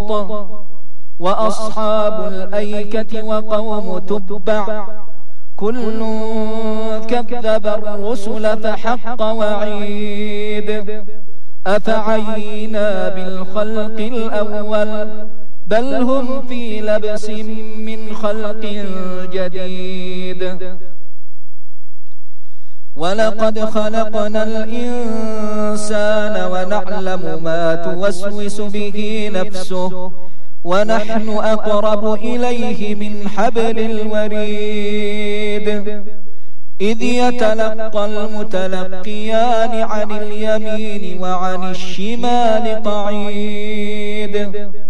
لوط وأصحاب الأيكة وقوم تبع كل كذب الرسل فحق وعيد أفعينا بالخلق الأول بل هم في لبس من خلق جديد ولقد خلقنا الإنسان ونعلم ما توسوس به نفسه ونحن أقرب إليه من حبل الوريد إذ يتلقى المتلقيان عن اليمين وعن الشمال قعيد